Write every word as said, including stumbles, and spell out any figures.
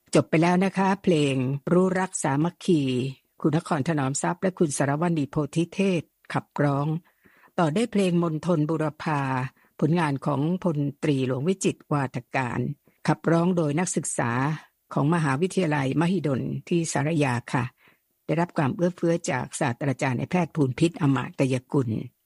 จบไปแล้วนะคะเพลงรู้รักสามัคคีคุณนครถนอมทรัพย์และคุณสรวณีโพธิเทศขับร้องต่อได้เพลงมณฑลบุรพาผลงานของพลตรีหลวงวิจิตรวาทการขับร้องโดยนักศึกษาของมหาวิทยาลัยมหิดลที่สารยาค่ะได้รับความเอื้อเฟื้อจากศาสตราจารย์นายแพทย์ภูลพิษอมาตยกุล